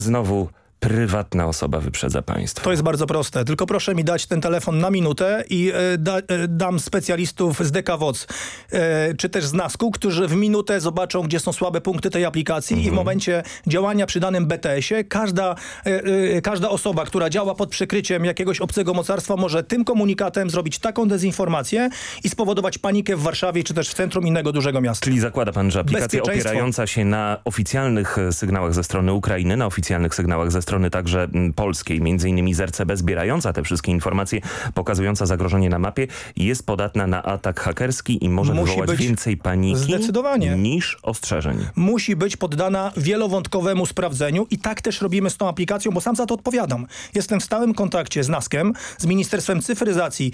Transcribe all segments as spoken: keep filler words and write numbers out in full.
Znowu prywatna osoba wyprzedza państwo. To jest bardzo proste. Tylko proszę mi dać ten telefon na minutę i e, da, e, dam specjalistów z D K W O C e, czy też z nasku, którzy w minutę zobaczą, gdzie są słabe punkty tej aplikacji mhm. i w momencie działania przy danym B T S-ie każda, e, e, każda osoba, która działa pod przykryciem jakiegoś obcego mocarstwa może tym komunikatem zrobić taką dezinformację i spowodować panikę w Warszawie czy też w centrum innego dużego miasta. Czyli zakłada pan, że aplikacja opierająca się na oficjalnych sygnałach ze strony Ukrainy, na oficjalnych sygnałach ze strony strony także polskiej, między innymi z R C B, zbierająca te wszystkie informacje, pokazująca zagrożenie na mapie, jest podatna na atak hakerski i może Musi wywołać być więcej paniki zdecydowanie. niż ostrzeżeń. Musi być poddana wielowątkowemu sprawdzeniu i tak też robimy z tą aplikacją, bo sam za to odpowiadam. Jestem w stałym kontakcie z naskiem, z Ministerstwem Cyfryzacji,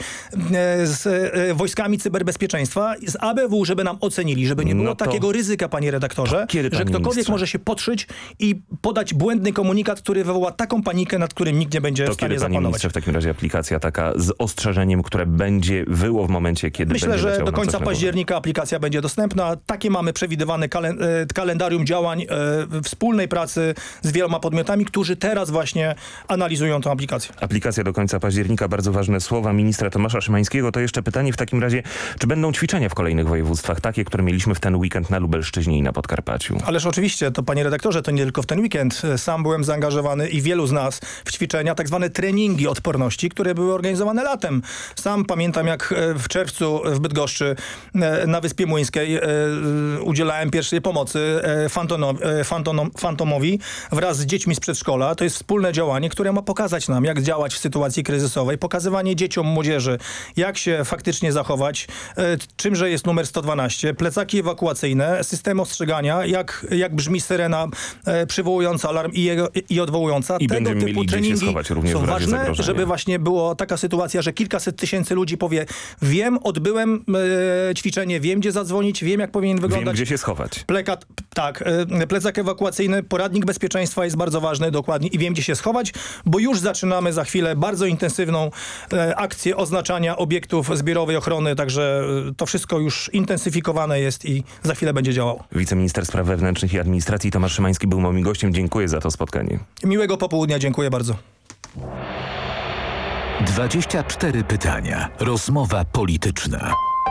z Wojskami Cyberbezpieczeństwa, z A B W, żeby nam ocenili, żeby nie było no to, takiego ryzyka, panie redaktorze, kiedy, że ktokolwiek ministrze? może się podszyć i podać błędny komunikat, który wywoła taką panikę, nad którym nikt nie będzie to w stanie kiedy, panie zapanować. ministrze, w takim razie aplikacja taka z ostrzeżeniem, które będzie wyło w momencie, kiedy Myślę, będzie że do końca października października aplikacja będzie dostępna. Takie mamy przewidywane kalen kalendarium działań e, wspólnej pracy z wieloma podmiotami, którzy teraz właśnie analizują tę aplikację. Aplikacja do końca października, bardzo ważne słowa ministra Tomasza Szymańskiego. To jeszcze pytanie w takim razie, czy będą ćwiczenia w kolejnych województwach, takie, które mieliśmy w ten weekend na Lubelszczyźnie i na Podkarpaciu? Ależ oczywiście, to panie redaktorze, to nie tylko w ten weekend. Sam byłem zaangażowany i wielu z nas w ćwiczenia, tak zwane treningi odporności, które były organizowane latem. Sam pamiętam, jak w czerwcu w Bydgoszczy na Wyspie Młyńskiej udzielałem pierwszej pomocy fantonowi, fantonom, fantomowi wraz z dziećmi z przedszkola. To jest wspólne działanie, które ma pokazać nam, jak działać w sytuacji kryzysowej. Pokazywanie dzieciom, młodzieży, jak się faktycznie zachować, czymże jest numer sto dwanaście, plecaki ewakuacyjne, system ostrzegania, jak, jak brzmi syrena przywołująca alarm i, jego, i odwołująca. I Tego będziemy typu mieli treningi gdzie się schować również są w razie ważne, zagrożenia. żeby właśnie była taka sytuacja, że kilkaset tysięcy ludzi powie, wiem, odbyłem e, ćwiczenie, wiem, gdzie zadzwonić, wiem, jak powinien wyglądać. Wiem, gdzie się schować. Plekat, tak, e, plecak ewakuacyjny, poradnik bezpieczeństwa jest bardzo ważny, dokładnie, i wiem, gdzie się schować, bo już zaczynamy za chwilę bardzo intensywną e, akcję oznaczania obiektów zbiorowej ochrony, także e, to wszystko już intensyfikowane jest i za chwilę będzie działało. Wiceminister Spraw Wewnętrznych i Administracji Tomasz Szymański był moim gościem. Dziękuję za to spotkanie. Miłego popołudnia, dziękuję bardzo. dwadzieścia cztery pytania. Rozmowa polityczna.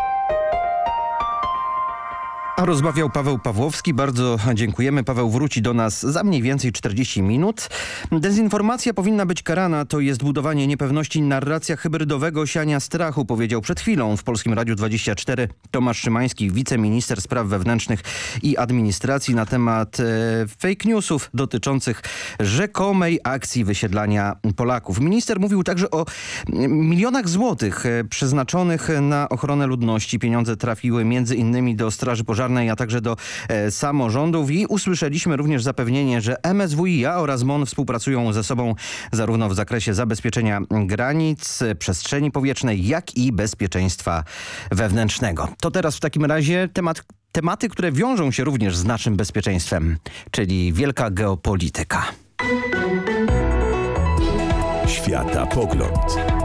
A rozmawiał Paweł Pawłowski. Bardzo dziękujemy. Paweł wróci do nas za mniej więcej czterdzieści minut. Dezinformacja powinna być karana. To jest budowanie niepewności, narracja hybrydowego siania strachu, powiedział przed chwilą w Polskim Radiu dwadzieścia cztery Tomasz Szymański, wiceminister spraw wewnętrznych i administracji, na temat e, fake newsów dotyczących rzekomej akcji wysiedlania Polaków. Minister mówił także o milionach złotych e, przeznaczonych na ochronę ludności. Pieniądze trafiły między innymi do Straży Pożarnej, a także do e, samorządów, i usłyszeliśmy również zapewnienie, że M S W i A oraz M O N współpracują ze sobą zarówno w zakresie zabezpieczenia granic, przestrzeni powietrznej, jak i bezpieczeństwa wewnętrznego. To teraz w takim razie temat, tematy, które wiążą się również z naszym bezpieczeństwem, czyli wielka geopolityka. Światapogląd.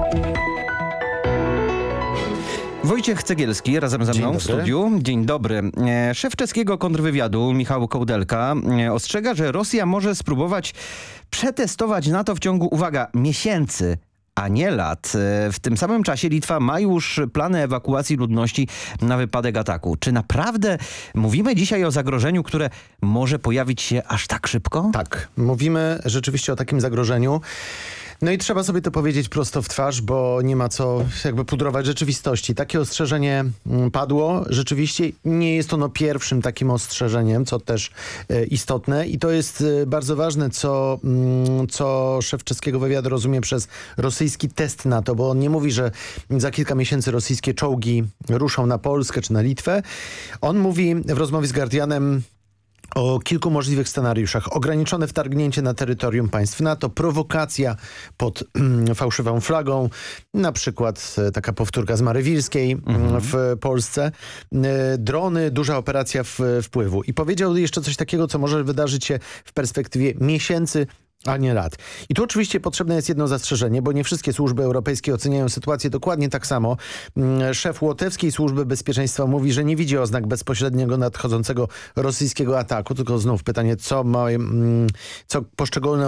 Wojciech Cegielski razem ze mną w studiu. Dzień dobry. Szef czeskiego kontrwywiadu Michał Kołdelka ostrzega, że Rosja może spróbować przetestować NATO w ciągu, uwaga, miesięcy, a nie lat. W tym samym czasie Litwa ma już plany ewakuacji ludności na wypadek ataku. Czy naprawdę mówimy dzisiaj o zagrożeniu, które może pojawić się aż tak szybko? Tak, mówimy rzeczywiście o takim zagrożeniu. No i trzeba sobie to powiedzieć prosto w twarz, bo nie ma co jakby pudrować rzeczywistości. Takie ostrzeżenie padło. Rzeczywiście nie jest ono pierwszym takim ostrzeżeniem, co też e, istotne. I to jest e, bardzo ważne, co, mm, co szef czeskiego wywiadu rozumie przez rosyjski test NATO, bo on nie mówi, że za kilka miesięcy rosyjskie czołgi ruszą na Polskę czy na Litwę. On mówi w rozmowie z Guardianem o kilku możliwych scenariuszach. Ograniczone wtargnięcie na terytorium państw NATO, prowokacja pod mm, fałszywą flagą, na przykład e, taka powtórka z Marywilskiej mhm. w Polsce, e, drony, duża operacja w, wpływu. I powiedział jeszcze coś takiego, co może wydarzyć się w perspektywie miesięcy, a nie lat. I tu oczywiście potrzebne jest jedno zastrzeżenie, bo nie wszystkie służby europejskie oceniają sytuację dokładnie tak samo. Szef Łotewskiej Służby Bezpieczeństwa mówi, że nie widzi oznak bezpośredniego nadchodzącego rosyjskiego ataku, tylko znów pytanie, co, ma, co poszczególne